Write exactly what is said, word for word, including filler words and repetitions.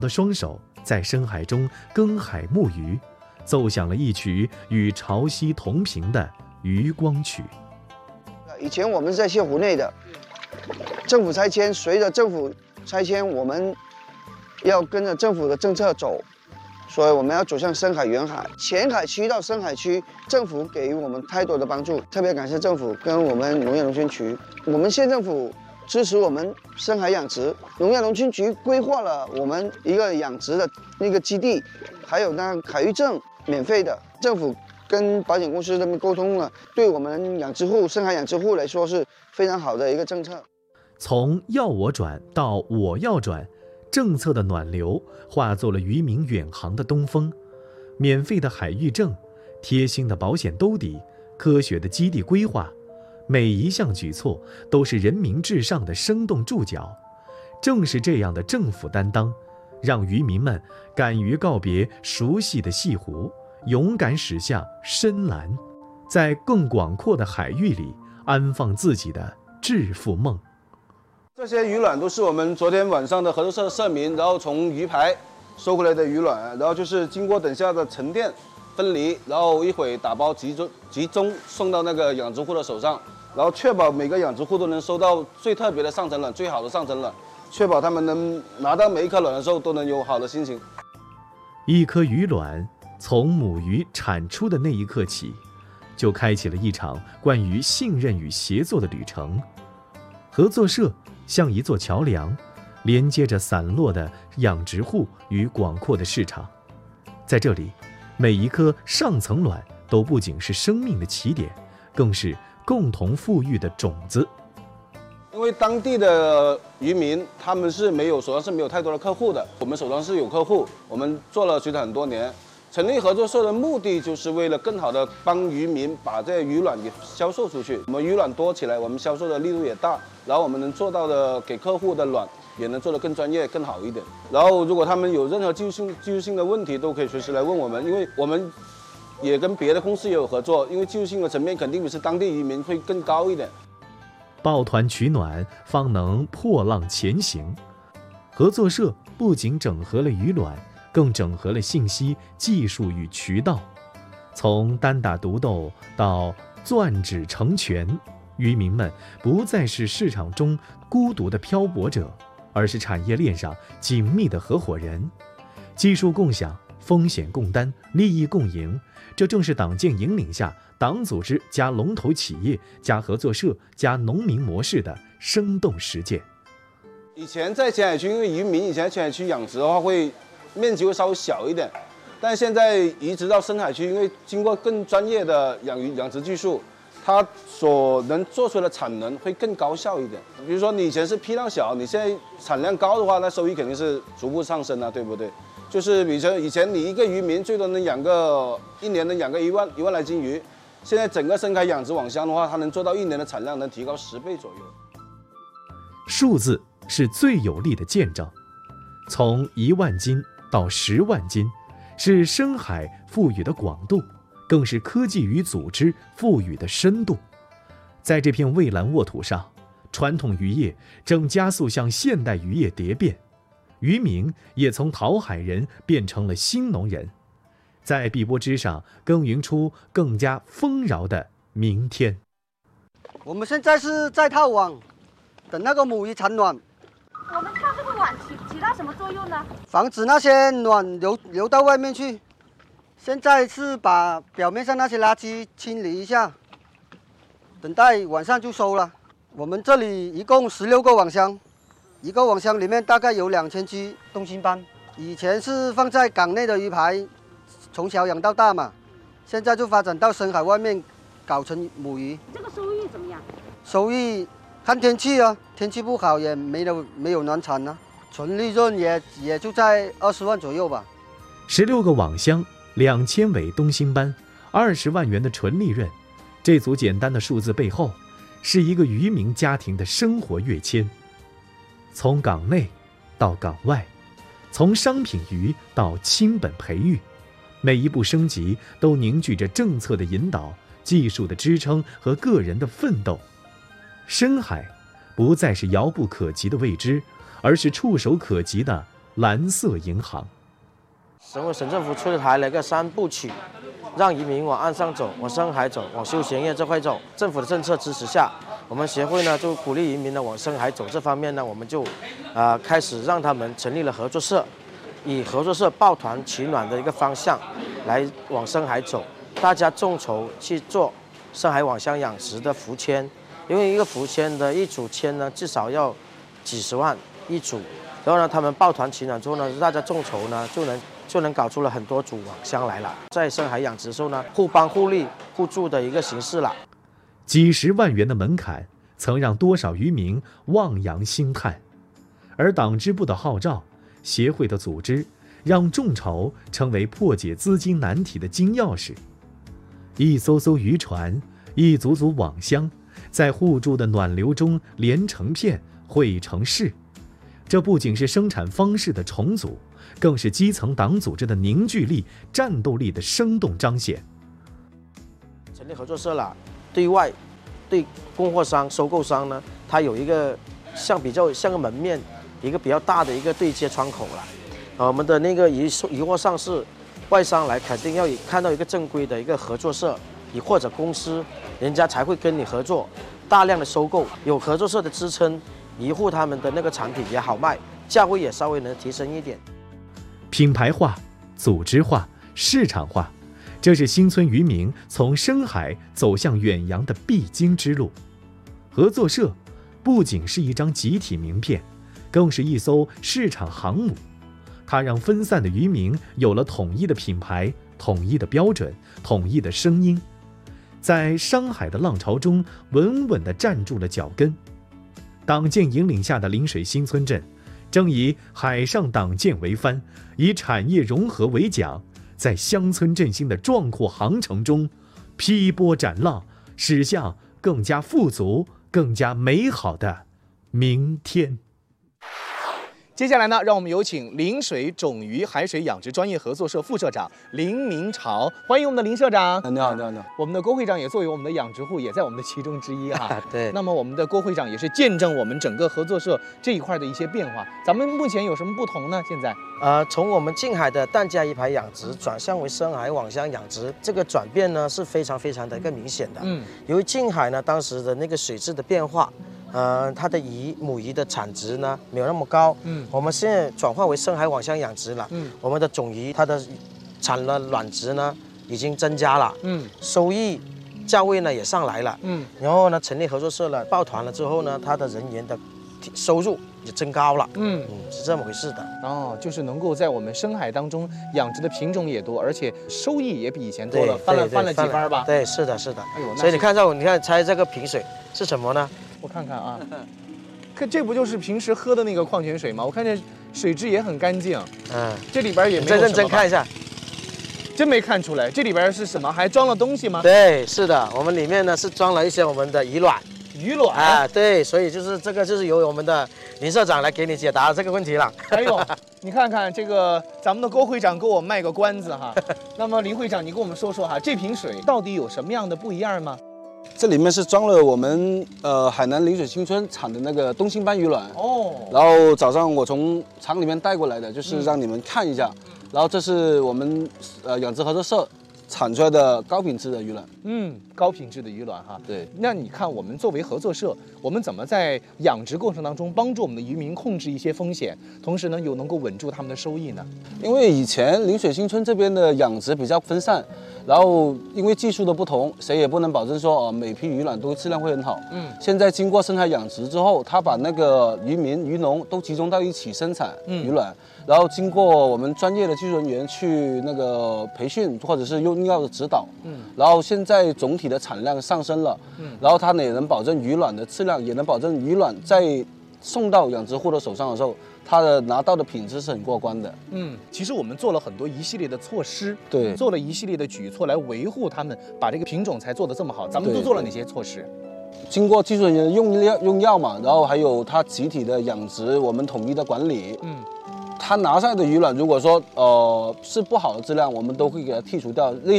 的双手在深海中耕海牧鱼，奏响了一曲与潮汐同频的渔光曲。 以前我们在泻湖内的政府拆迁，随着政府拆迁，我们要跟着政府的政策走，所以我们要走向深海远海。前海区到深海区，政府给予我们太多的帮助，特别感谢政府跟我们农业农村局，我们县政府支持我们深海养殖，农业农村局规划了我们一个养殖的那个基地，还有那海域证免费的，政府跟保险公司他们沟通了，对我们养殖户、深海养殖户来说是非常好的一个政策。 从要我转到我要转，政策的暖流化作了渔民远航的东风。免费的海域证，贴心的保险兜底，科学的基地规划，每一项举措都是人民至上的生动注脚。正是这样的政府担当，让渔民们敢于告别熟悉的西湖，勇敢驶向深蓝，在更广阔的海域里安放自己的致富梦。 这些鱼卵都是我们昨天晚上的合作社社民，然后从鱼排收回来的鱼卵，然后就是经过等下的沉淀、分离，然后一会打包集中集中送到那个养殖户的手上，然后确保每个养殖户都能收到最特别的上层卵、最好的上层卵，确保他们能拿到每一颗卵的时候都能有好的心情。 一颗鱼卵从母鱼产出的那一刻起，就开启了一场关于信任与协作的旅程。合作社像一座桥梁，连接着散落的养殖户与广阔的市场。在这里，每一颗上层卵都不仅是生命的起点，更是共同富裕的种子。 因为当地的渔民他们是没有手上是没有太多的客户的，我们手上是有客户，我们做了水产很多年。成立合作社的目的就是为了更好的帮渔民把这些鱼卵给销售出去。我们鱼卵多起来，我们销售的力度也大，然后我们能做到的给客户的卵也能做得更专业、更好一点。然后如果他们有任何技术性、技术性的问题，都可以随时来问我们，因为我们也跟别的公司也有合作，因为技术性的层面肯定比是当地渔民会更高一点。 抱团取暖，方能破浪前行。合作社不仅整合了鱼卵，更整合了信息、技术与渠道。从单打独斗到攥指成拳，渔民们不再是市场中孤独的漂泊者，而是产业链上紧密的合伙人。技术共享、风险共担、利益共赢，这正是党建引领下党组织加龙头企业加合作社加农民模式的生动实践。 以前在前海区，因为渔民以前在前海区养殖的话会面积会稍微小一点，但现在移植到深海区，因为经过更专业的养鱼养殖技术，它所能做出来的产能会更高效一点。比如说你以前是批量小，你现在产量高的话，那收益肯定是逐步上升啊，对不对？就是比如说以前你一个渔民最多能养个一年能养个一万一万来斤鱼，现在整个深海养殖网箱的话，它能做到一年的产量能提高十倍左右。 数字是最有力的见证，从一万斤到十万斤，是深海赋予的广度，更是科技与组织赋予的深度。在这片蔚蓝沃土上，传统渔业正加速向现代渔业蝶变，渔民也从讨海人变成了新农人，在碧波之上耕耘出更加丰饶的明天。 我们现在是在套网，等那个母鱼产卵。 我们套这个网起起到什么作用呢？ 防止那些卵流流到外面去。现在是把表面上那些垃圾清理一下，等待晚上就收了。我们这里一共十六个网箱，一个网箱里面大概有两千只东星斑。以前是放在港内的鱼排，从小养到大嘛，现在就发展到深海外面搞成母鱼。 这个收益怎么样？ 收益看天气啊，天气不好也没有没有卵产啊，纯利润也也就在二十万左右吧。 十六个网箱，两千尾东星斑，二十万元的纯利润，这组简单的数字背后，是一个渔民家庭的生活跃迁。从港内到港外，从商品鱼到亲本培育，每一步升级都凝聚着政策的引导、技术的支撑和个人的奋斗。深海不再是遥不可及的未知，而是触手可及的蓝色银行。 省委省政府出台了一个三部曲，让渔民往岸上走，往深海走，往休闲业这块走。政府的政策支持下，我们协会呢就鼓励渔民呢往深海走。这方面呢，我们就呃开始让他们成立了合作社，以合作社抱团取暖的一个方向来往深海走。大家众筹去做深海网箱养殖的浮签，因为一个浮签的一组签呢至少要几十万一组，然后呢他们抱团取暖之后呢，大家众筹呢就能。就能搞出了很多组网箱来了，在深海养殖的时候呢，互帮互利、互助的一个形式了。 几十万元的门槛，曾让多少渔民望洋兴叹，而党支部的号召、协会的组织，让众筹成为破解资金难题的金钥匙。一艘艘渔船，一组组网箱，在互助的暖流中连成片、汇成势。这不仅是生产方式的重组，更是基层党组织的凝聚力、战斗力的生动彰显。 成立合作社了，对外对供货商、收购商呢，它有一个像比较像个门面，一个比较大的一个对接窗口了。呃，我们的那个渔渔货上市，外商来肯定要看到一个正规的一个合作社，你或者公司，人家才会跟你合作，大量的收购，有合作社的支撑。渔户他们的那个产品也好卖，价位也稍微能提升一点。 品牌化、组织化、市场化，这是新村渔民从深海走向远洋的必经之路。合作社不仅是一张集体名片，更是一艘市场航母。它让分散的渔民有了统一的品牌、统一的标准、统一的声音，在商海的浪潮中稳稳地站住了脚跟。党建引领下的临水新村镇，正以海上党建为帆，以产业融合为桨，在乡村振兴的壮阔航程中劈波斩浪，驶向更加富足、更加美好的明天。 接下来呢，让我们有请临水种鱼海水养殖专业合作社副社长林明朝，欢迎我们的林社长。 你好，你好，你好。 我们的郭会长也作为我们的养殖户，也在我们的其中之一哈。 对。 那么我们的郭会长也是见证我们整个合作社这一块的一些变化。咱们目前有什么不同呢？现在？ 呃，从我们近海的淡价一排养殖转向为深海网箱养殖，这个转变呢是非常非常的一个明显的。嗯。由于近海呢当时的那个水质的变化。呃，它的鱼母鱼的产值呢没有那么高，嗯，我们现在转换为深海网箱养殖了，嗯，我们的种鱼它的产了卵值呢已经增加了，嗯，收益价位呢也上来了，嗯，然后呢成立合作社了，抱团了之后呢，它的人员的收入也增高了，嗯嗯，是这么回事的。 哦，就是能够在我们深海当中养殖的品种也多，而且收益也比以前多了，翻了翻了几番吧？ 对，是的，是的。哎呦，所以你看这，你看猜这个瓶水是什么呢？ 我看看啊，看这不就是平时喝的那个矿泉水吗？我看这水质也很干净，嗯，这里边也没有什么。 再认真看一下， 真没看出来，这里边是什么？还装了东西吗？ 对，是的，我们里面呢是装了一些我们的鱼卵。 鱼卵啊，对，所以就是这个就是由我们的林社长来给你解答这个问题了。 哎呦，你看看这个咱们的郭会长给我卖个关子哈。那么林会长，你跟我们说说哈，这瓶水到底有什么样的不一样吗？ 这里面是装了我们呃海南临水新村产的那个东星斑鱼卵哦，然后早上我从厂里面带过来的，就是让你们看一下。嗯、然后这是我们呃养殖合作社产出来的高品质的鱼卵。 嗯，高品质的鱼卵哈。 对。 那你看我们作为合作社，我们怎么在养殖过程当中帮助我们的渔民控制一些风险，同时呢又能够稳住他们的收益呢？ 因为以前临水新村这边的养殖比较分散。然后因为技术的不同，谁也不能保证说呃每批鱼卵都质量会很好。嗯，现在经过深海养殖之后，他把那个渔民、渔农都集中到一起生产鱼卵，嗯、然后经过我们专业的技术人员去那个培训或者是用药的指导，嗯，然后现在总体的产量上升了，嗯，然后它也能保证鱼卵的质量，也能保证鱼卵在送到养殖户的手上的时候，它的拿到的品质是很过关的。 嗯，其实我们做了很多一系列的措施， 对， 做了一系列的举措来维护他们，把这个品种才做得这么好。咱们都做了哪些措施？ 经过技术人员用药用药嘛，然后还有它集体的养殖，我们统一的管理。嗯，它拿上来的鱼卵，如果说呃是不好的质量，我们都会给它剔除掉。类